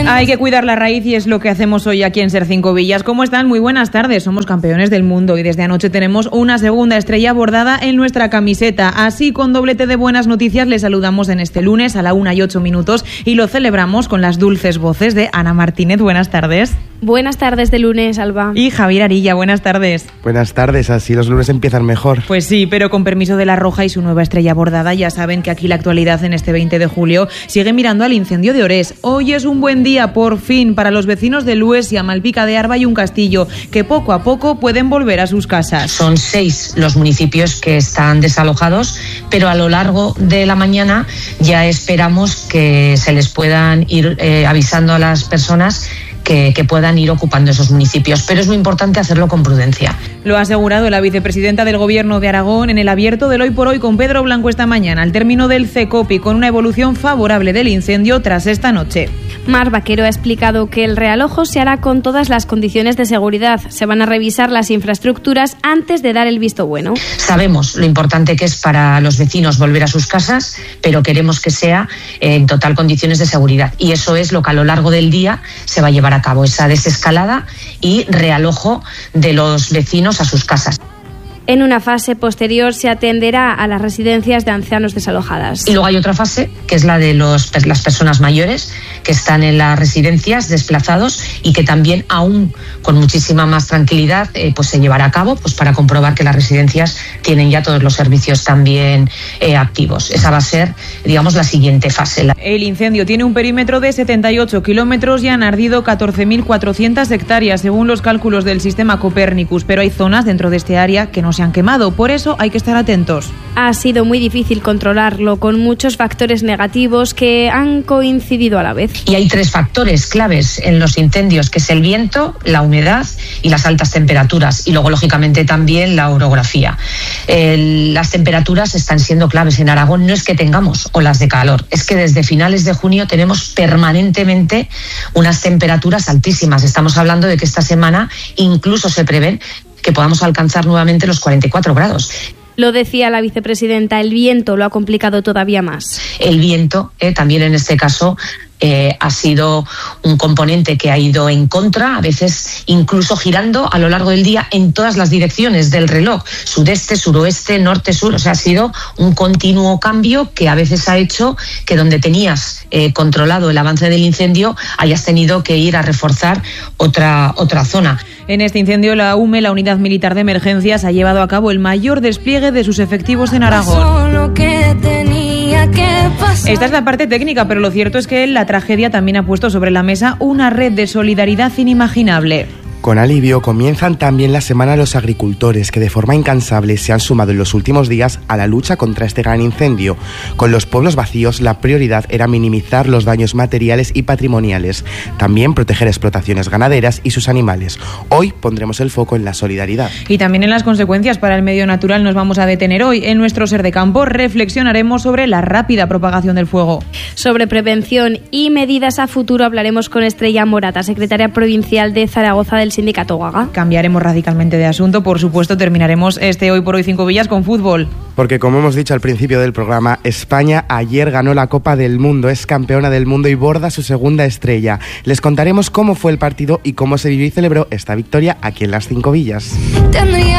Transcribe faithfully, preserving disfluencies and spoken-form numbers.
Hay que cuidar la raíz y es lo que hacemos hoy aquí en Ser Cinco Villas. ¿Cómo están? Muy buenas tardes. Somos campeones del mundo y desde anoche tenemos una segunda estrella bordada en nuestra camiseta. Así, con doblete de buenas noticias, les saludamos en este lunes a la una y ocho minutos y lo celebramos con las dulces voces de Ana Martínez. Buenas tardes. Buenas tardes de lunes, Alba. Y Javier Arilla, buenas tardes. Buenas tardes, así los lunes empiezan mejor. Pues sí, pero con permiso de La Roja y su nueva estrella bordada, ya saben que aquí la actualidad en este veinte de julio sigue mirando al incendio de Orés. Hoy es un buen día, por fin, para los vecinos de Luesia, Malpica de Arba y Un Castillo, que poco a poco pueden volver a sus casas. Son seis los municipios que están desalojados, pero a lo largo de la mañana ya esperamos que se les puedan ir eh, avisando a las personas Que, que puedan ir ocupando esos municipios, pero es muy importante hacerlo con prudencia. Lo ha asegurado la vicepresidenta del Gobierno de Aragón en el abierto del Hoy por Hoy con Pedro Blanco esta mañana, al término del CECOPI, con una evolución favorable del incendio tras esta noche. Mar Vaquero ha explicado que el realojo se hará con todas las condiciones de seguridad. Se van a revisar las infraestructuras antes de dar el visto bueno. Sabemos lo importante que es para los vecinos volver a sus casas, pero queremos que sea en total condiciones de seguridad. Y eso es lo que a lo largo del día se va a llevar a cabo, esa desescalada y realojo de los vecinos a sus casas. En una fase posterior se atenderá a las residencias de ancianos desalojadas. Y luego hay otra fase, que es la de los, las personas mayores que están en las residencias desplazados y que también aún con muchísima más tranquilidad eh, pues se llevará a cabo pues para comprobar que las residencias tienen ya todos los servicios también eh, activos. Esa va a ser, digamos, la siguiente fase. El incendio tiene un perímetro de setenta y ocho kilómetros y han ardido catorce mil cuatrocientas hectáreas según los cálculos del sistema Copernicus, pero hay zonas dentro de este área que no se han quemado, por eso hay que estar atentos. Ha sido muy difícil controlarlo, con muchos factores negativos que han coincidido a la vez. Y hay tres factores claves en los incendios, que es el viento, la humedad y las altas temperaturas, y luego lógicamente también la orografía. El, las temperaturas están siendo claves en Aragón. No es que tengamos olas de calor, es que desde finales de junio tenemos permanentemente unas temperaturas altísimas. Estamos hablando de que esta semana incluso se prevén que podamos alcanzar nuevamente los cuarenta y cuatro grados. Lo decía la vicepresidenta, el viento lo ha complicado todavía más. El viento, eh, también en este caso, eh, ha sido un componente que ha ido en contra, a veces incluso girando a lo largo del día en todas las direcciones del reloj, sudeste, suroeste, norte, sur. O sea, ha sido un continuo cambio que a veces ha hecho que donde tenías eh, controlado el avance del incendio hayas tenido que ir a reforzar otra, otra zona. En este incendio, la U M E, la Unidad Militar de Emergencias, ha llevado a cabo el mayor despliegue de sus efectivos en Aragón. Esta es la parte técnica, pero lo cierto es que la tragedia también ha puesto sobre la mesa una red de solidaridad inimaginable. Con alivio comienzan también la semana los agricultores que de forma incansable se han sumado en los últimos días a la lucha contra este gran incendio. Con los pueblos vacíos, la prioridad era minimizar los daños materiales y patrimoniales, también proteger explotaciones ganaderas y sus animales. Hoy pondremos el foco en la solidaridad. Y también en las consecuencias para el medio natural nos vamos a detener hoy. En nuestro Ser de Campo reflexionaremos sobre la rápida propagación del fuego. Sobre prevención y medidas a futuro hablaremos con Estrella Morata, secretaria provincial de Zaragoza del Sindicato Gaga. Cambiaremos radicalmente de asunto, por supuesto, terminaremos este Hoy por Hoy Cinco Villas con fútbol. Porque como hemos dicho al principio del programa, España ayer ganó la Copa del Mundo, es campeona del mundo y borda su segunda estrella. Les contaremos cómo fue el partido y cómo se vivió y celebró esta victoria aquí en las Cinco Villas.